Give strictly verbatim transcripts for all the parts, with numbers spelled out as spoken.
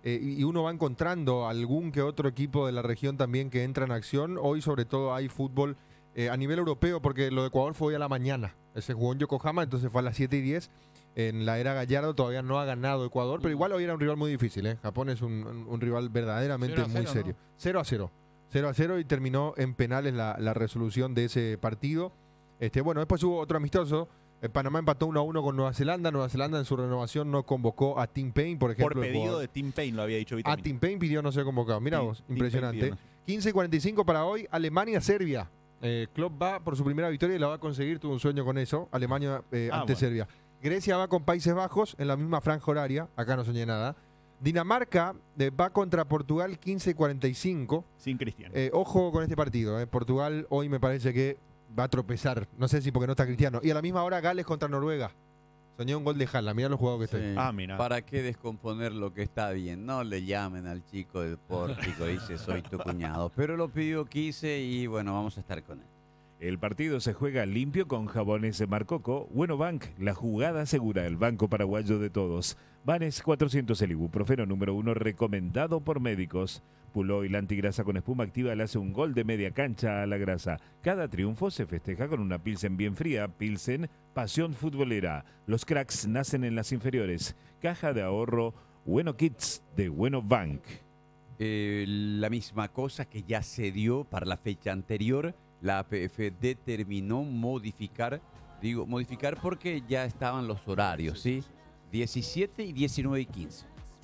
eh, y uno va encontrando algún que otro equipo de la región también que entra en acción. Hoy sobre todo hay fútbol eh, a nivel europeo, porque lo de Ecuador fue hoy a la mañana. Se jugó en Yokohama, entonces fue a las siete y diez. En la era Gallardo todavía no ha ganado Ecuador, pero igual hoy era un rival muy difícil. ¿eh? Japón es un, un, un rival verdaderamente cero a cero, muy serio. ¿no? cero a cero. cero a cero y terminó en penales la, la resolución de ese partido. Este, bueno, después hubo otro amistoso. Eh, Panamá empató uno a uno con Nueva Zelanda. Nueva Zelanda en su renovación no convocó a Tim Payne, por ejemplo. Por pedido de Tim Payne, lo había dicho Vitamina. A Tim Payne pidió no ser convocado. Mirá Sí, vos, Tim impresionante. Payne pidió no. quince y cuarenta y cinco para hoy, Alemania-Serbia. Eh, Klopp va por su primera victoria y la va a conseguir. Tuvo un sueño con eso. Alemania eh, Ah, ante bueno. Serbia. Grecia va con Países Bajos en la misma franja horaria. Acá no soñé nada. Dinamarca eh, va contra Portugal quince y cuarenta y cinco. Sin Cristiano. Eh, ojo con este partido. Eh. Portugal hoy me parece que va a tropezar. No sé si porque no está Cristiano. Y a la misma hora Gales contra Noruega. Soñé un gol de Haaland. Mirá los jugados que Sí. estoy. Ah, mira. ¿Para qué descomponer lo que está bien? No le llamen al chico del pórtico, dice soy tu cuñado. Pero lo pidió Quise y bueno, vamos a estar con él. El partido se juega limpio con jabones Marcoco. Bueno Bank, la jugada segura, el banco paraguayo de todos. Vanes cuatrocientos, el ibuprofeno número uno recomendado por médicos. Puloy, la antigrasa con espuma activa, le hace un gol de media cancha a la grasa. Cada triunfo se festeja con una Pilsen bien fría. Pilsen, pasión futbolera. Los cracks nacen en las inferiores. Caja de ahorro Bueno Kids de Bueno Bank. Eh, la misma cosa que ya se dio para la fecha anterior. La A P F determinó modificar, digo modificar porque ya estaban los horarios, ¿sí? diecisiete y diecinueve y quince.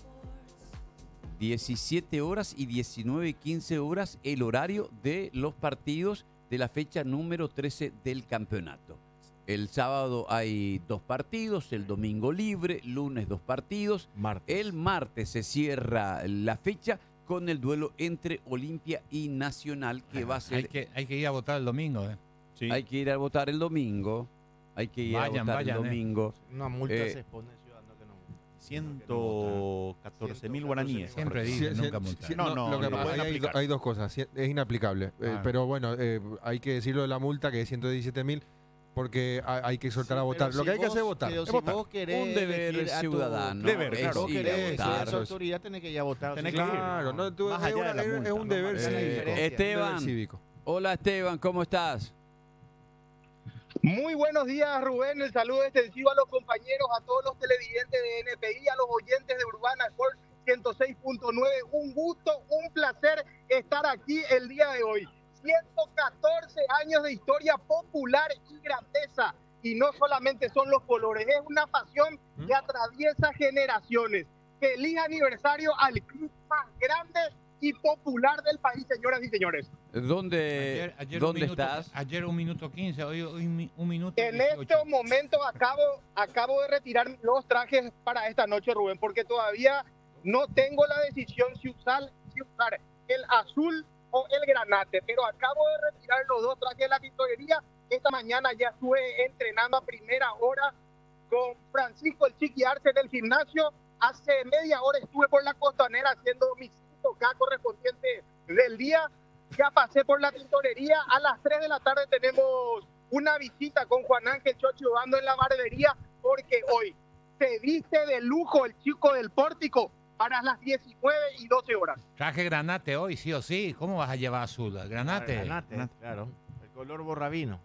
diecisiete horas y diecinueve y quince horas el horario de los partidos de la fecha número trece del campeonato. El sábado hay dos partidos, el domingo libre, lunes dos partidos. Martes. El martes se cierra la fecha con el duelo entre Olimpia y Nacional, que va a ser... Hay que, hay que ir a votar el domingo, ¿eh? Sí. Hay que ir a votar el domingo. Hay que ir Vayan, a votar vayan, el eh. domingo. Una multa Eh, se expone el ciudadano que no. ciento catorce mil guaraníes. Siempre Sí, dice, sí, nunca sí, multar. sí, No, no, lo que lo pasa- pueden hay, hay- aplicar. hay dos cosas. Sí, es inaplicable. Eh, Claro. pero bueno, eh, hay que decirlo de la multa, que es ciento diecisiete mil, porque hay, hay que soltar a Sí, votar. pero Lo si que hay que vos- hacer es votar. pero Es si votar. vos querés Un deber elegir a tu- ciudadano. Deber, es claro. Vos ir querés a elegir a votar. tu autoridad, tenés que ir a votar. Tenés sí. que ir. Claro, no, tú- Más es, allá una- de la es- multa, es un ¿no? deber Más allá de la cívico. diferencia. Esteban. Un deber cívico. Hola Esteban, ¿cómo estás? Muy buenos días, Rubén. El saludo extensivo a los compañeros, a todos los televidentes de N P I, a los oyentes de Urbana Sport ciento seis punto nueve. Un gusto, un placer estar aquí el día de hoy. ciento catorce años de historia popular y grandeza. Y no solamente son los colores, es una pasión que atraviesa generaciones. Feliz aniversario al club más grande y popular del país, señoras y señores. ¿Dónde, Ayer, ayer ¿dónde un minuto, estás? Ayer un minuto quince, hoy, hoy mi- un minuto En dieciocho. estos momentos acabo, acabo de retirar los trajes para esta noche, Rubén, porque todavía no tengo la decisión si usar, si usar el azul o el granate, pero acabo de retirar los dos trajes de la tintorería. Esta mañana ya estuve entrenando a primera hora con Francisco el Chiqui Arce en el gimnasio. Hace media hora estuve por la Costanera haciendo mis cinco K correspondientes del día. Ya pasé por la tintorería. A las tres de la tarde tenemos una visita con Juan Ángel Chocho Bando en la barbería, porque hoy se viste de lujo el chico del pórtico para las diecinueve y doce horas. Traje granate hoy, sí o sí. ¿Cómo vas a llevar azul? ¿Granate? Granate, claro. El color borrabino.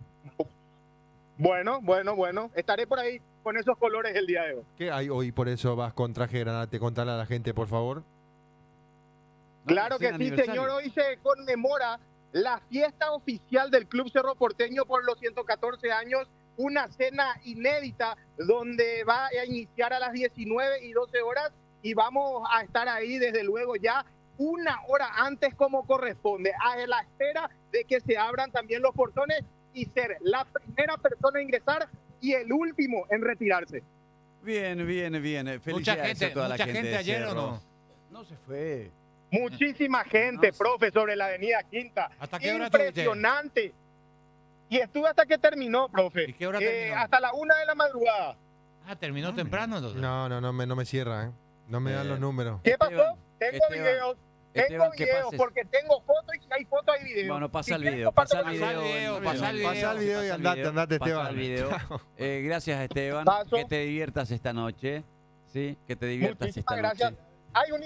Bueno, bueno, bueno. Estaré por ahí con esos colores el día de hoy. ¿Qué hay hoy por eso vas con traje de granate? Contale a la gente, por favor. Claro es que el sí, aniversario. señor. Hoy se conmemora la fiesta oficial del Club Cerro Porteño por los ciento catorce años. Una cena inédita donde va a iniciar a las diecinueve y doce horas y vamos a estar ahí desde luego ya una hora antes como corresponde, a la espera de que se abran también los portones y ser la primera persona a ingresar y el último en retirarse. Bien, bien, bien. Mucha Felicidades gente, a toda mucha la gente, gente de ayer o Cerro. no. No se fue. Muchísima gente, No, sí. profe, sobre la avenida Quinta. ¿Hasta qué hora estuviste? Impresionante. Y estuve hasta que terminó, profe. ¿Y qué hora Eh, terminó? hasta la una de la madrugada. Ah, terminó temprano entonces. No, no, no me, no me cierra, ¿eh? No me dan Eh, los números. ¿Qué Esteban, pasó? Tengo Esteban, videos. Tengo Esteban, que videos pases. porque tengo fotos y si hay fotos hay videos. Bueno, pasa el Si video, tengo pasa el fotos, video. Pasa el video, en- pasa el en- video. Pasa el video y pasa el andate, video, andate, pasa Esteban. el video. Chao. Eh, gracias, Esteban. Paso. Que te diviertas esta noche. Sí, que te diviertas Muchísimas esta gracias. noche. Hay un